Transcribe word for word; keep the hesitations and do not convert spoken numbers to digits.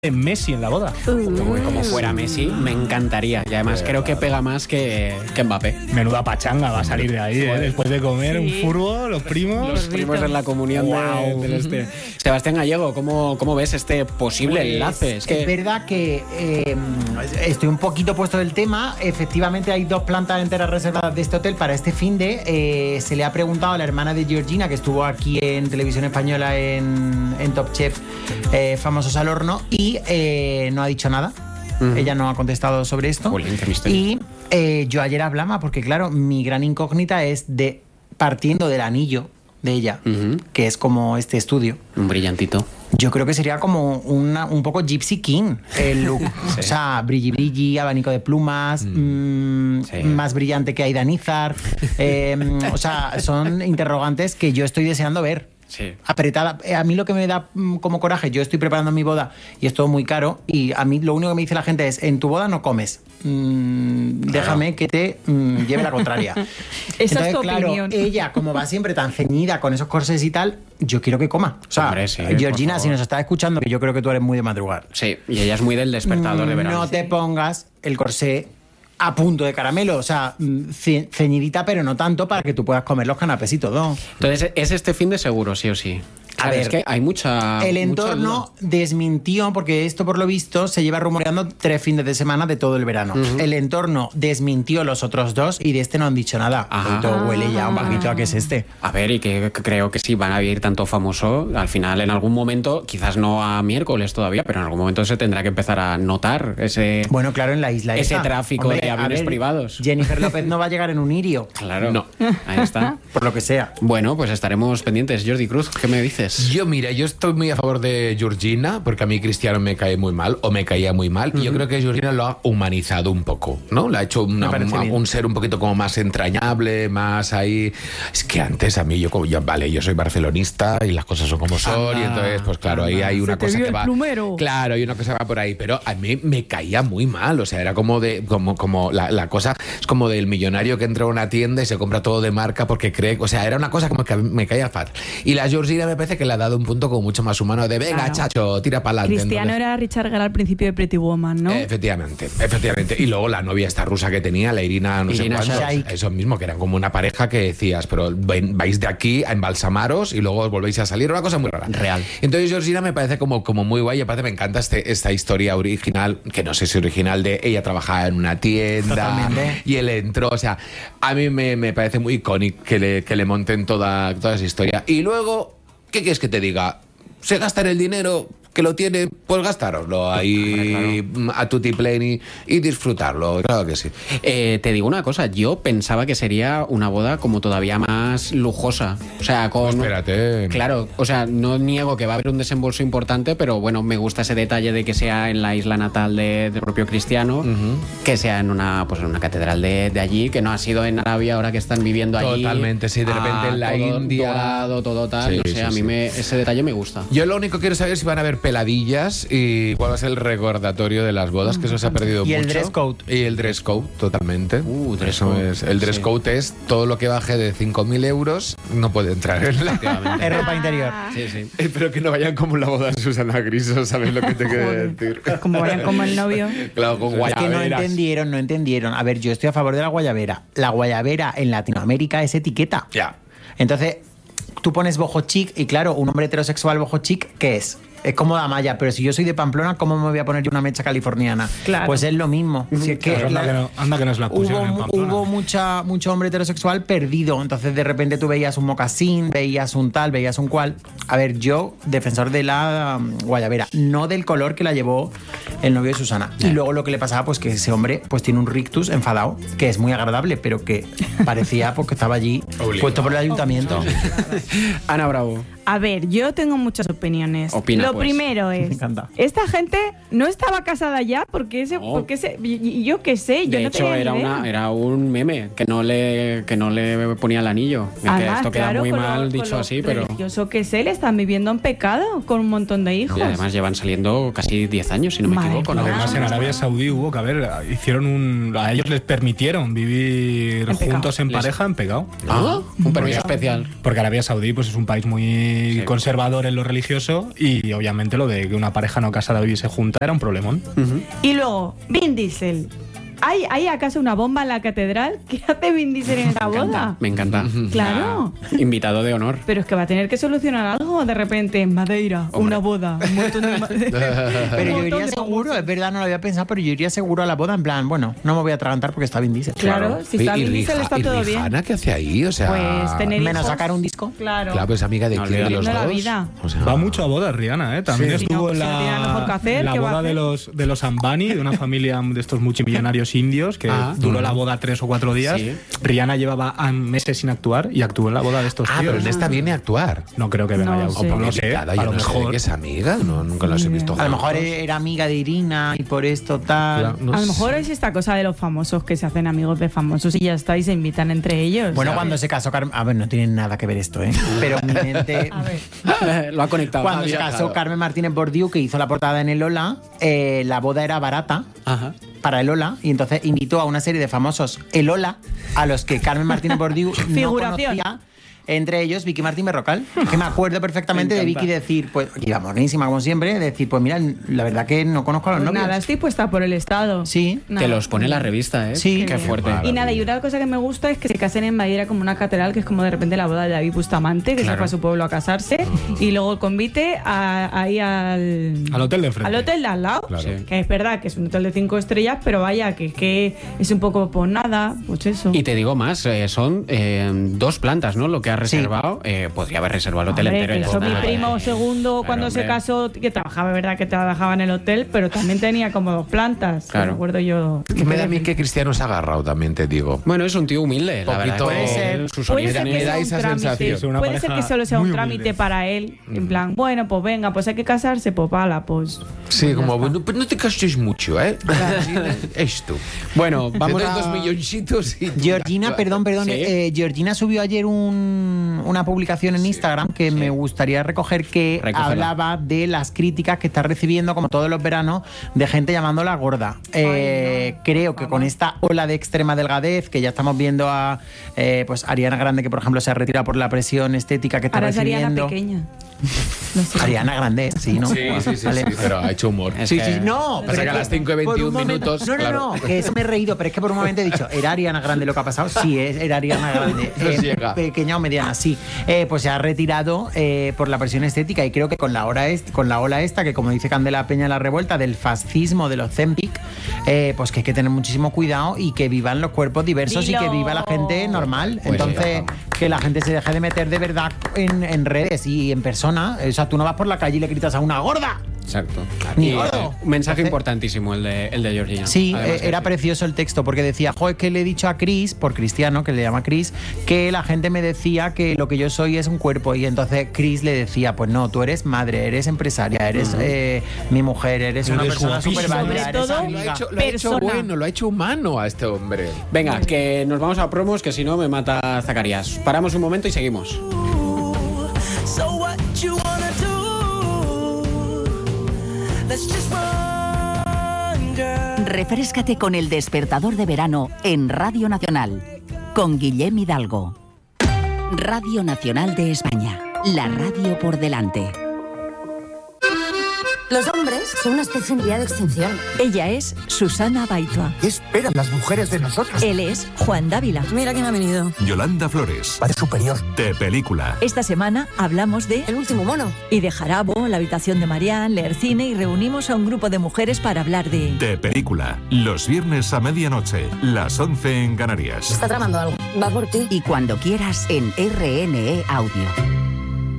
Messi en la boda. Uh, como fuera Messi, me encantaría. Y además creo que pega más que, que Mbappé. Menuda pachanga va a salir de ahí, ¿eh? Después de comer sí. un furbo, los primos. Los primos en la comunión wow. de, del este. Sebastián Gallego, ¿cómo, ¿cómo ves este posible pues, enlace? Es, que... es verdad que eh, estoy un poquito puesto del tema. Efectivamente hay dos plantas enteras reservadas de este hotel para este finde. Eh, se le ha preguntado a la hermana de Georgina, que estuvo aquí en Televisión Española en, en Top Chef, eh, Famosos al Horno, y Eh, no ha dicho nada. Uh-huh. Ella no ha contestado sobre esto. Jolín, qué misterio. Y eh, yo ayer hablaba, porque claro, mi gran incógnita es de partiendo del anillo de ella, uh-huh. que es como este estudio. Un brillantito. Yo creo que sería como una, un poco Gypsy King el look. Sí. O sea, brilli brilli, abanico de plumas, mm. mmm, sí. más brillante que Aida Nizar. eh, o sea, son interrogantes que yo estoy deseando ver. Sí. Apretada. A mí lo que me da como coraje, yo estoy preparando mi boda y es todo muy caro, y a mí lo único que me dice la gente es: en tu boda no comes, mm, claro. déjame que te mm, lleve la contraria. Esa Entonces, es tu claro, opinión. ella, como va siempre tan ceñida con esos corsés y tal, yo quiero que coma. O sea, Hombre, sí, Georgina, si nos estás escuchando, que yo creo que tú eres muy de madrugar. Sí, y ella es muy del despertador de verano. No te pongas el corsé a punto de caramelo, o sea, ce- ceñidita, pero no tanto para que tú puedas comer los canapés y todo. Entonces, es este fin de seguro, sí o sí. A Claro, ver, es que hay mucha. El mucha entorno desmintió, porque esto por lo visto se lleva rumoreando tres fines de semana de todo el verano. Uh-huh. El entorno desmintió los otros dos y de este no han dicho nada. Todo huele ya un poquito a que es este. A ver, y que creo que sí van a ir tanto famoso, al final en algún momento, quizás no a miércoles todavía, pero en algún momento se tendrá que empezar a notar ese. Bueno, claro, en la isla ese esa. tráfico Hombre, de aviones ver, privados. Jennifer López no va a llegar en un irio. Claro, no. Ahí está. Por lo que sea. Bueno, pues estaremos pendientes. Jordi Cruz, ¿qué me dices? Yo, mira, yo estoy muy a favor de Georgina, porque a mí Cristiano me cae muy mal, o me caía muy mal, uh-huh. y yo creo que Georgina lo ha humanizado un poco, ¿no? Le ha hecho una, un, un ser un poquito como más entrañable, más ahí. Es que antes a mí, yo, como, yo vale, yo soy barcelonista y las cosas son como son, anda, y entonces, pues claro, anda. Ahí hay una cosa que va. Plumero. Claro, hay una cosa que va por ahí, pero a mí me caía muy mal, o sea, era como de, como, como la, la cosa, es como del millonario que entra a una tienda y se compra todo de marca porque cree, o sea, era una cosa como que me caía fatal. Y la Georgina me parece que le ha dado un punto como mucho más humano de venga, claro. chacho, tira para adelante. Cristiano entonces, era Richard Gere al principio de Pretty Woman, ¿no? Efectivamente, efectivamente. Y luego la novia esta rusa que tenía, la Irina, no Irina sé cuánto, eso mismo, que eran como una pareja que decías, pero vais de aquí a embalsamaros y luego os volvéis a salir, una cosa muy rara. Real. Entonces Georgina me parece como, como muy guay, y aparte me encanta este, esta historia original, que no sé si original, de ella trabajaba en una tienda. Totalmente. Y él entró, o sea, a mí me, me parece muy icónico que le, que le monten toda, toda esa historia. Y luego, ¿qué quieres que te diga? Se gastan el dinero que lo tiene, pues gastároslo ahí claro. a tutti pleni y disfrutarlo, claro que sí. Eh, te digo una cosa, yo pensaba que sería una boda como todavía más lujosa, o sea, con... Pues espérate. Claro, o sea, no niego que va a haber un desembolso importante, pero bueno, me gusta ese detalle de que sea en la isla natal de, del propio Cristiano, uh-huh. que sea en una, pues en una catedral de, de allí, que no ha sido en Arabia ahora que están viviendo allí. Totalmente, sí, de repente en la todo India. Dorado, todo tal, Sí, no sé, sí, a mí sí. me, ese detalle me gusta. Yo lo único que quiero saber es si van a haber peladillas y cuál va a ser el recordatorio de las bodas, que eso se ha perdido y mucho. Y el dress code. Y el dress code, totalmente. Uh, dress eso code. Es, el dress sí. code es todo lo que baje de cinco mil euros no puede entrar en la... Es ropa interior. Sí, sí. Espero que no vayan como la boda de Susana Griso, ¿sabes lo que te quiero decir? Como vayan como el novio. Claro, con Es guayaberas. que no entendieron, no entendieron. A ver, yo estoy a favor de la guayabera. La guayabera en Latinoamérica es etiqueta. Ya. Entonces, tú pones boho chic y claro, un hombre heterosexual boho chic, ¿qué es? Es como Damaya, pero si yo soy de Pamplona, ¿cómo me voy a poner yo una mecha californiana? Claro. Pues es lo mismo. Si es que Claro, anda, la- que no, anda que nos la pusieron en Hubo, Pamplona. hubo mucha, mucho hombre heterosexual perdido. Entonces, de repente tú veías un mocasín, veías un tal, veías un cual. A ver, yo, defensor de la um, guayabera, no del color que la llevó el novio de Susana. Y luego lo que le pasaba, pues que ese hombre pues tiene un rictus enfadado, que es muy agradable, pero que parecía porque estaba allí Obligado. puesto por el ayuntamiento. Ana Bravo. A ver, yo tengo muchas opiniones. Opina, Lo pues. primero Me es, encanta. esta gente no estaba casada ya porque ese, No. porque ese, y- y yo qué sé, yo De no hecho, tenía ni era, idea. una, era un meme que no le, que no le ponía el anillo. Que Además, esto queda claro, muy con lo- mal con dicho lo así, pero... religioso que sé, le están viviendo en pecado con un montón de hijos. Y además llevan saliendo casi diez años, si no me Madre equivoco. ¿no? mía. Además, en Arabia Saudí hubo que, a ver, hicieron un... A ellos les permitieron vivir En pecado. juntos en Les- pareja en pecado. Ah, un permiso Porque- especial. Porque Arabia Saudí pues, es un país muy muy Sí. conservador en lo religioso y obviamente lo de que una pareja no casada viviese junta era un problemón. Ujú. Y luego, Vin Diesel. ¿Hay, ¿Hay acaso una bomba en la catedral? ¿Qué hace Vin Diesel en esa boda? Me encanta. Claro. Ah, invitado de honor. Pero es que va a tener que solucionar algo de repente en Madeira, Hombre. una boda. Un montón de ma- Pero un yo montón iría de seguro, famosos. es verdad, no lo había pensado, pero yo iría seguro a la boda en plan, bueno, no me voy a atragantar porque está Vin Diesel. Claro, si está Y- y Vin Diesel Rija- está y todo bien. Rihanna, ¿qué hace ahí? O sea, Pues tener Menos hijos. sacar un disco. Claro. Claro, pues amiga de No, quién de los olvidando dos. la vida. O sea, Va mucho a bodas, Rihanna, ¿eh? También Sí. estuvo No, pues en si no tiene nada mejor que la, hacer, la ¿qué va a boda de hacer? los, de los Ambani, de una familia de estos multimillonarios indios, que Ah. duró la boda tres o cuatro días. Sí. Rihanna llevaba a- meses sin actuar y actuó en la boda de estos Ah, tíos. pero en esta viene a actuar. No creo que venga No ya. sé. O no Porque sé, invitada, a yo lo no sé de mejor. qué es amiga, no, nunca las he visto A lo mejor juntos. era amiga de Irina y por esto tal. Claro, no A lo sé. mejor es esta cosa de los famosos que se hacen amigos de famosos y ya está y se invitan entre ellos. Bueno, ¿sabes? cuando se casó Carmen. A ver, no tiene nada que ver esto, ¿eh? Pero en mi mente. A ver. Lo ha conectado. Cuando ha se viajado. casó Carmen Martínez Bordiú, que hizo la portada en el Lola, eh, la boda era barata Ajá. para el Lola y entonces invitó a una serie de famosos el Lola a los que Carmen Martínez Bordiú no Figuración. conocía. Entre ellos Vicky Martín Berrocal, que me acuerdo perfectamente Me de encanta. Vicky decir, pues, que iba monísima como siempre, decir, pues mira, la verdad que no conozco a los Pues novios. nada, estoy puesta por el Estado. Sí. Nada. Que los pone la revista, ¿eh? Sí. Qué Qué fuerte. bien. Y nada, y una cosa que me gusta es que se casen en Madeira como una catedral, que es como de repente la boda de David Bustamante, que Claro. se fue a su pueblo a casarse, y luego el convite a- ahí al... Al hotel de enfrente. Al hotel de al lado, Claro. Sí. que es verdad que es un hotel de cinco estrellas, pero vaya, que, que es un poco por nada, pues eso. Y te digo más, eh, son eh, dos plantas, ¿no? Lo que has reservado. Eh, podría haber reservado el hotel Hombre, entero. y que ya eso está. mi primo segundo Claro, cuando se hombre. casó, que trabajaba, verdad que trabajaba en el hotel, pero también tenía como dos plantas. Claro. Me acuerdo yo. Que me da a mí que Cristiano se ha agarrado, también te digo. Bueno, es un tío humilde, la verdad. Poquito- que Puede ser. sus Puede ser orígenes- que me da sea un esa trámite. sensación. Es una Puede ser que pareja solo sea un muy trámite humilde. para él. En plan, bueno, pues venga, pues hay que casarse, pues pala, pues. Sí, pues ya como, está. bueno, pues no te castes mucho, ¿eh? Esto. Bueno, vamos Te doy a... dos milloncitos y... Georgina, perdón, perdón. Sí. eh, Georgina subió ayer un- una publicación en Instagram que me gustaría recoger que Recógela. hablaba de las críticas que está recibiendo, como todos los veranos, de gente llamándola gorda. Eh, Creo que con esta ola de extrema delgadez, que ya estamos viendo a eh, pues Ariana Grande, que por ejemplo se ha retirado por la presión estética que está Ahora es Ariana recibiendo. pequeña. No sé. Ariana Grande, sí, ¿no? Sí, sí, sí, Vale. sí, pero ha hecho humor. Es Sí, que- sí, no. Pasa que a las cinco y por un veintiún momento- minutos, No, no, claro. no, que eso me he reído, pero es que por un momento he dicho, ¿era Ariana Grande lo que ha pasado? Sí, es- era Ariana Grande. Nos Eh, llega. pequeña o mediana, sí. Eh, pues se ha retirado eh, por la presión estética y creo que con la, hora est- con la ola esta, que como dice Candela Peña en la revuelta, del fascismo, de los Zempic, eh, pues que hay que tener muchísimo cuidado y que vivan los cuerpos diversos y que Dilo. viva la gente normal. Pues Entonces, que la gente se deje de meter de verdad en, en redes y en persona. O sea, tú no vas por la calle y le gritas a una gorda. Exacto. Ni Y, gordo. eh, un mensaje Entonces- importantísimo el de, el de Georgina. Sí, Además eh, que era sí. precioso el texto porque decía, jo, es que le he dicho a Chris, por Cristiano, que le llama Chris, que la gente me decía que lo que yo soy es un cuerpo y entonces Chris le decía, pues no, tú eres madre, eres empresaria, eres eh, mi mujer, eres una Eres persona guapísima. súper válida, Sobre eres todo, Lo ha amiga. hecho, lo ha hecho Persona. bueno, lo ha hecho humano a este hombre. Venga, que nos vamos a promos, que si no me mata Zacarías. Paramos un momento y seguimos. So what you wanna do? Let's just run, girl. Refréscate con El Despertador de Verano en Radio Nacional, con Guillem Hidalgo. Radio Nacional de España, la radio por delante. Los hombres son una especie en vía de extinción. Ella es Susana Baitua. ¿Qué esperan las mujeres de nosotros? Él es Juan Dávila. Mira quién ha venido. Yolanda Flores. Padre superior. De película. Esta semana hablamos de El último mono. Y de Jarabo, la habitación de Marianne, leer cine y reunimos a un grupo de mujeres para hablar de... De película. Los viernes a medianoche. Las once en Canarias. Está tramando algo. Va por ti. Y cuando quieras en R N E Audio.